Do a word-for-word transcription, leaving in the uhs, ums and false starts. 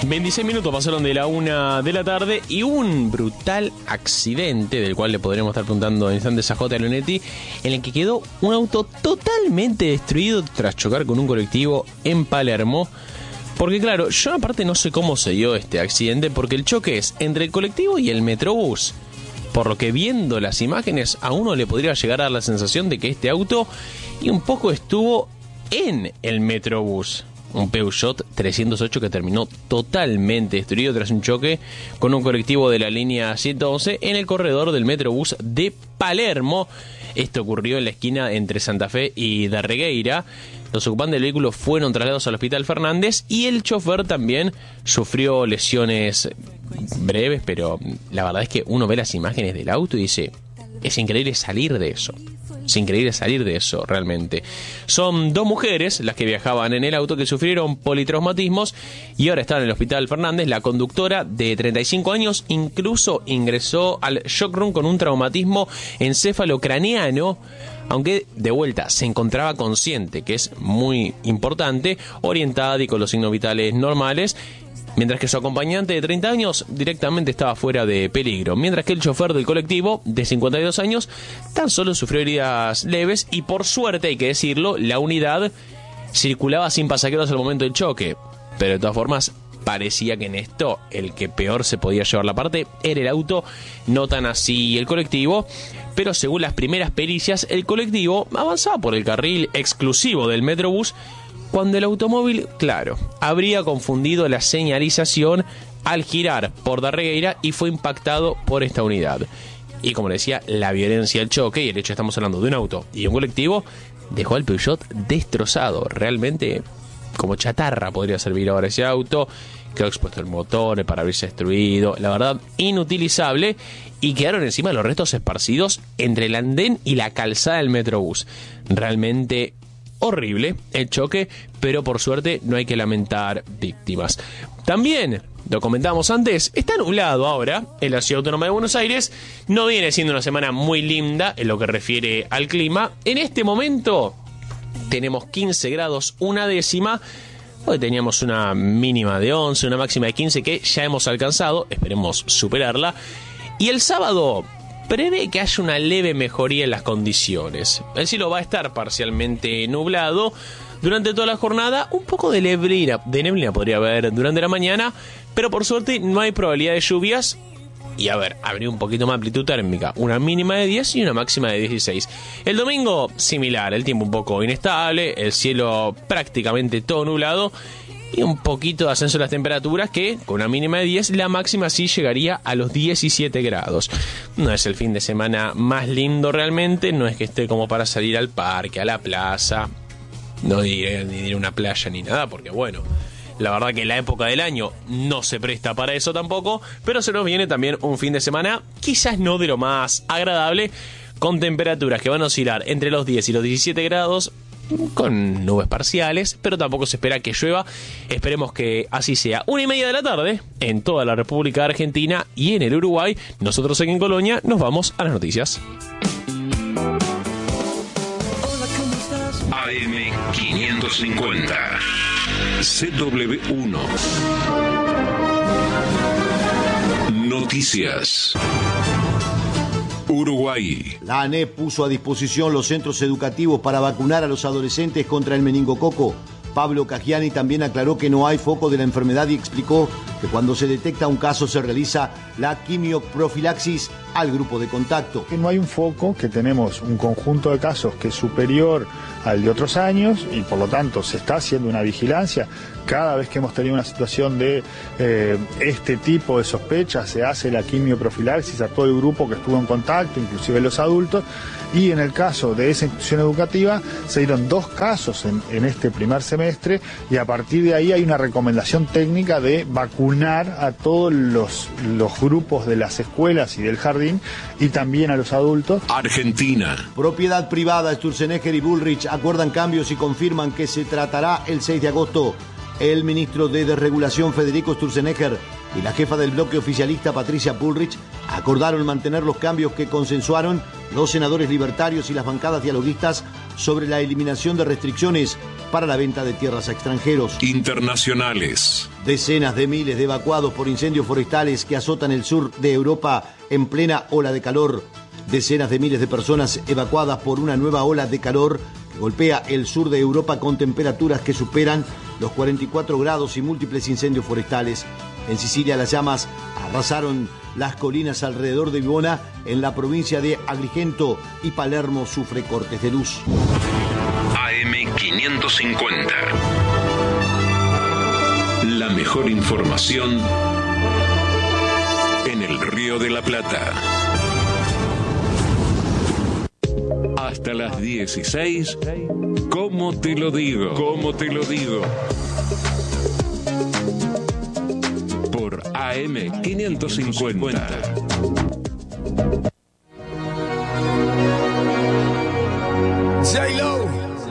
veintiséis minutos pasaron de la una de la tarde y un brutal accidente, del cual le podremos estar preguntando en instantes a J. Leonetti, en el que quedó un auto totalmente destruido tras chocar con un colectivo en Palermo. Porque claro, yo aparte no sé cómo se dio este accidente, porque el choque es entre el colectivo y el Metrobús. Por lo que viendo las imágenes, a uno le podría llegar a dar la sensación de que este auto y un poco estuvo en el Metrobús. Un Peugeot trescientos ocho que terminó totalmente destruido tras un choque con un colectivo de la línea ciento once en el corredor del Metrobús de Palermo. Esto ocurrió en la esquina entre Santa Fe y Darregueira. Los ocupantes del vehículo fueron trasladados al Hospital Fernández y el chofer también sufrió lesiones breves, pero la verdad es que uno ve las imágenes del auto y dice, es increíble salir de eso. Es increíble salir de eso, realmente. Son dos mujeres las que viajaban en el auto que sufrieron politraumatismos y ahora están en el Hospital Fernández. La conductora de treinta y cinco años incluso ingresó al shock room con un traumatismo encéfalo-craneano, aunque de vuelta se encontraba consciente, que es muy importante, orientada y con los signos vitales normales. Mientras que su acompañante de treinta años directamente estaba fuera de peligro. Mientras que el chofer del colectivo de cincuenta y dos años tan solo sufrió heridas leves y por suerte, hay que decirlo, la unidad circulaba sin pasajeros al momento del choque. Pero de todas formas parecía que en esto el que peor se podía llevar la parte era el auto, no tan así el colectivo. Pero según las primeras pericias, el colectivo avanzaba por el carril exclusivo del Metrobús, cuando el automóvil, claro, habría confundido la señalización al girar por Darregueira y fue impactado por esta unidad. Y como decía, la violencia del choque y el hecho, estamos hablando de un auto y un colectivo, dejó al Peugeot destrozado. Realmente como chatarra podría servir ahora ese auto. Quedó expuesto el motor, el parabrisas destruido, la verdad inutilizable, y quedaron encima los restos esparcidos entre el andén y la calzada del Metrobús. Realmente horrible el choque, pero por suerte no hay que lamentar víctimas. También, lo comentamos antes, está nublado ahora en la Ciudad Autónoma de Buenos Aires. No viene siendo una semana muy linda en lo que refiere al clima. En este momento tenemos quince grados, una décima. Hoy teníamos una mínima de once, una máxima de quince que ya hemos alcanzado. Esperemos superarla. Y el sábado prevé que haya una leve mejoría en las condiciones. El cielo va a estar parcialmente nublado durante toda la jornada. Un poco de neblina, de neblina podría haber durante la mañana, pero por suerte no hay probabilidad de lluvias. Y a ver, habría un poquito más amplitud térmica, una mínima de diez y una máxima de dieciséis. El domingo, similar, el tiempo un poco inestable, el cielo prácticamente todo nublado y un poquito de ascenso de las temperaturas, que con una mínima de diez, la máxima sí llegaría a los diecisiete grados. No es el fin de semana más lindo realmente, no es que esté como para salir al parque, a la plaza, no diré ni ir a una playa ni nada, porque bueno, la verdad que la época del año no se presta para eso tampoco, pero se nos viene también un fin de semana quizás no de lo más agradable, con temperaturas que van a oscilar entre los diez y los diecisiete grados, con nubes parciales, pero tampoco se espera que llueva. Esperemos que así sea. Una y media de la tarde en toda la República Argentina y en el Uruguay. Nosotros aquí en Colonia nos vamos a las noticias. A M quinientos cincuenta C W uno Noticias. Uruguay. La ANEP puso a disposición los centros educativos para vacunar a los adolescentes contra el meningococo. Pablo Cagiani también aclaró que no hay foco de la enfermedad y explicó que cuando se detecta un caso se realiza la quimioprofilaxis al grupo de contacto. Que no hay un foco, que tenemos un conjunto de casos que es superior al de otros años y por lo tanto se está haciendo una vigilancia. Cada vez que hemos tenido una situación de eh, este tipo de sospecha se hace la quimioprofilaxis a todo el grupo que estuvo en contacto, inclusive los adultos. Y en el caso de esa institución educativa se dieron dos casos en, en este primer semestre y a partir de ahí hay una recomendación técnica de vacunar a todos los, los grupos de las escuelas y del jardín y también a los adultos. Argentina. Propiedad privada, Sturzenegger y Bullrich acuerdan cambios y confirman que se tratará el seis de agosto. El ministro de Desregulación Federico Sturzenegger y la jefa del bloque oficialista Patricia Bullrich acordaron mantener los cambios que consensuaron los senadores libertarios y las bancadas dialoguistas sobre la eliminación de restricciones para la venta de tierras a extranjeros. Internacionales. Decenas de miles de evacuados por incendios forestales que azotan el sur de Europa en plena ola de calor. Decenas de miles de personas evacuadas por una nueva ola de calor que golpea el sur de Europa con temperaturas que superan los cuarenta y cuatro grados y múltiples incendios forestales. En Sicilia las llamas arrasaron las colinas alrededor de Vivona, en la provincia de Agrigento, y Palermo sufre cortes de luz. A M quinientos cincuenta. La mejor información en el Río de la Plata. Hasta las dieciséis, ¿cómo te lo digo? ¿Cómo te lo digo? Por A M quinientos cincuenta.